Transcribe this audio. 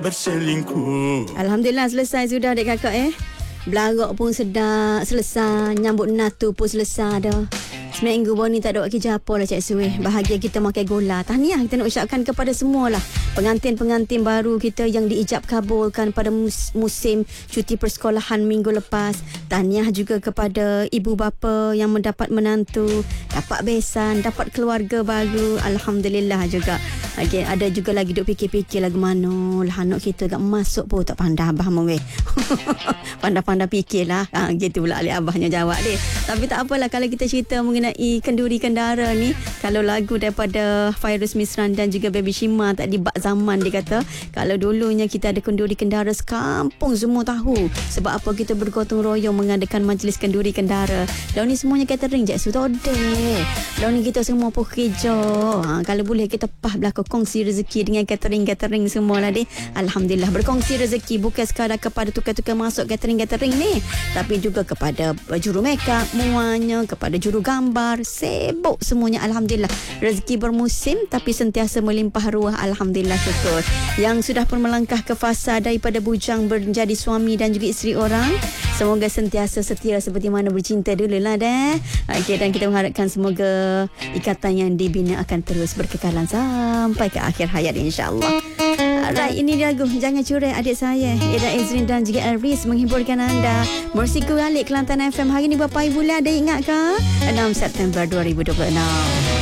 berselingkuh. Alhamdulillah selesai sudah adik kakak Belagak pun sedap. Selesai. Nyambut natu pun selesai dah. Seminggu baru ni tak ada buat kerja apa lah Cik Suih. Bahagia kita makan gola. Tahniah kita nak ucapkan kepada semua lah pengantin-pengantin baru kita yang diijab kabulkan pada musim cuti persekolahan minggu lepas. Tahniah juga kepada ibu bapa yang mendapat menantu, dapat besan, dapat keluarga baru. Alhamdulillah juga. Okay, ada juga lagi duk fikir-fikir lagu mana lah anak kita tak masuk pun tak pandai abah meweh. Pandai-pandai fikirlah. Gitu pula alih abahnya jawab dia. Tapi tak apalah kalau kita cerita mengenai kenduri kendara ni, kalau lagu daripada Fairuz Misran dan juga Baby Shima tak dibak zaman dia kata, kalau dulunya kita ada kenduri kendara sekampung semua tahu sebab apa kita bergotong royong mengadakan majlis kenduri kendara. Lalu ni semuanya catering je sudah deh. Lalu ni kita semua pun kerja. Kalau boleh kita pah belakang kongsi rezeki dengan catering-catering semua lah deh. Alhamdulillah berkongsi rezeki bukan sekadar kepada tukar-tukar masuk catering-catering ni, tapi juga kepada juru makeup muanya, kepada juru gambar, sibuk semuanya. Alhamdulillah rezeki bermusim tapi sentiasa melimpah ruah. Alhamdulillah syukur. Yang sudah pun melangkah ke fasa daripada bujang menjadi suami dan juga isteri orang, semoga sentiasa setia seperti mana bercinta dulu lah deh. Okay, dan kita mengharapkan semoga ikatan yang dibina akan terus berkekalan sampai ke akhir hayat insyaAllah. Alright, ini dia lagu Jangan Curai adik saya Eda Ezrin dan juga Aris menghiburkan anda. Mersiku Alik Kelantan FM. Hari ni berapa bulan ada ingat ke? 6 September 2026.